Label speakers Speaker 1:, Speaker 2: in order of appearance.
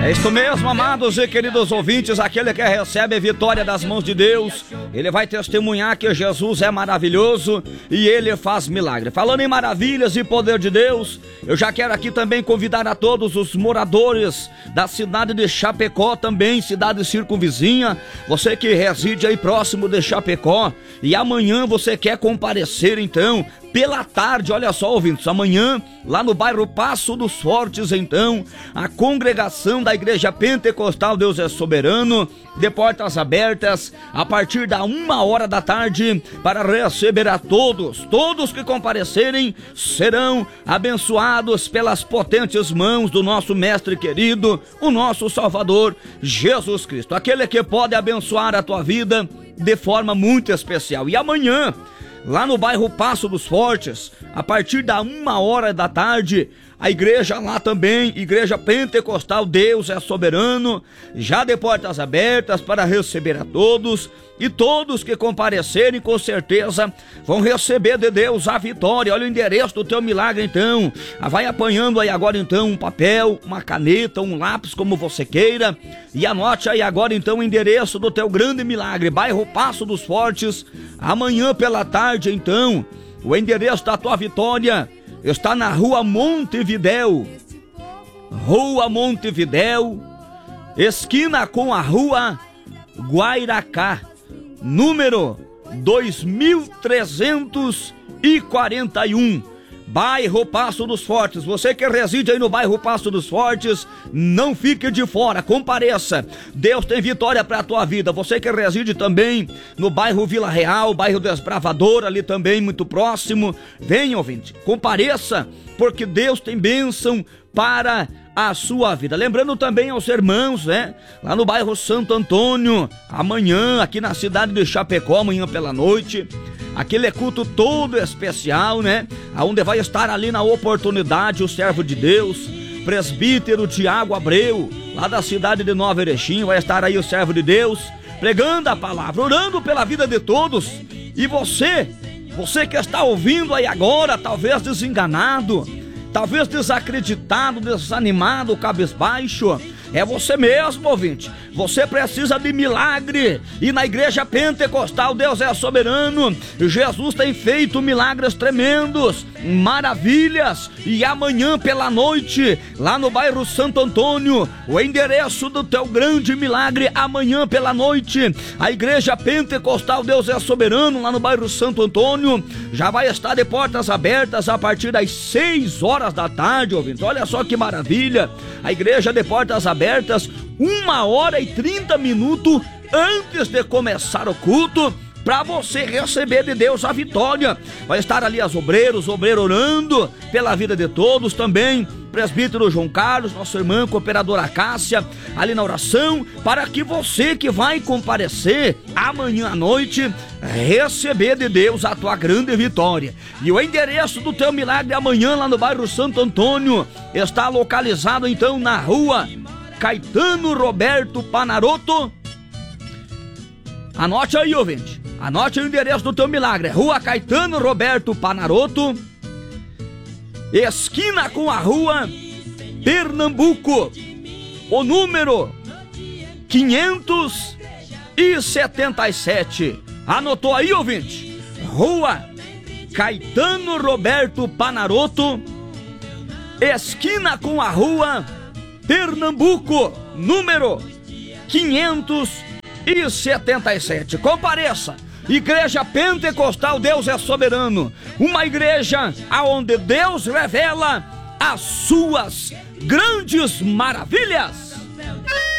Speaker 1: É isso mesmo, amados e queridos ouvintes, aquele que recebe a vitória das mãos de Deus, ele vai testemunhar que Jesus é maravilhoso e ele faz milagre. Falando em maravilhas e poder de Deus, eu já quero aqui também convidar a todos os moradores da cidade de Chapecó, também cidade circunvizinha, você que reside aí próximo de Chapecó e amanhã você quer comparecer então pela tarde, olha só, ouvintes, amanhã lá no bairro Passo dos Fortes, então, a congregação da Igreja Pentecostal Deus é Soberano, de portas abertas, a partir da 1h da tarde, para receber a todos que comparecerem serão abençoados pelas potentes mãos do nosso mestre querido, o nosso Salvador, Jesus Cristo, aquele que pode abençoar a tua vida de forma muito especial. E amanhã, lá no bairro Passo dos Fortes, a partir da 1h da tarde, a igreja lá também, Igreja Pentecostal Deus é Soberano, já de portas abertas para receber a todos, e todos que comparecerem com certeza vão receber de Deus a vitória. Olha o endereço do teu milagre então, vai apanhando aí agora então um papel, uma caneta, um lápis, como você queira, e anote aí agora então o endereço do teu grande milagre, bairro Passo dos Fortes, amanhã pela tarde então, o endereço da tua vitória está na Rua Montevidéu, esquina com a Rua Guairacá, número 2341, bairro Passo dos Fortes. Você que reside aí no bairro Passo dos Fortes, não fique de fora, compareça, Deus tem vitória para a tua vida. Você que reside também no bairro Vila Real, bairro Desbravador, ali também muito próximo, venha, ouvinte, compareça, porque Deus tem bênção para a sua vida. Lembrando também aos irmãos, né, lá no bairro Santo Antônio, amanhã aqui na cidade de Chapecó, amanhã pela noite, aquele culto todo especial, né, aonde vai estar ali na oportunidade o servo de Deus, presbítero Tiago Abreu, lá da cidade de Nova Erechim, vai estar aí o servo de Deus, pregando a palavra, orando pela vida de todos. E você que está ouvindo aí agora, talvez desenganado, talvez desacreditado, desanimado, cabisbaixo, é você mesmo, ouvinte. Você precisa de milagre. E na Igreja Pentecostal Deus é Soberano, Jesus tem feito milagres tremendos, maravilhas. E amanhã pela noite, lá no bairro Santo Antônio, o endereço do teu grande milagre, amanhã pela noite, a Igreja Pentecostal Deus é Soberano, lá no bairro Santo Antônio, já vai estar de portas abertas a partir das 6h da tarde, ouvinte. Olha só que maravilha, a igreja de portas abertas, 1h30 antes de começar o culto, para você receber de Deus a vitória. Vai estar ali as obreiros orando pela vida de todos também, presbítero João Carlos, nossa irmã cooperadora Cássia, ali na oração, para que você que vai comparecer amanhã à noite, receber de Deus a tua grande vitória. E o endereço do teu milagre amanhã lá no bairro Santo Antônio está localizado então na Rua Caetano Roberto Panarotto. Anote aí, ouvinte, anote o endereço do teu milagre, Rua Caetano Roberto Panarotto, esquina com a Rua Pernambuco, o número 577. Anotou aí, ouvinte? Rua Caetano Roberto Panarotto, esquina com a Rua Pernambuco, número 577. Compareça, Igreja Pentecostal Deus é Soberano, uma igreja aonde Deus revela as suas grandes maravilhas.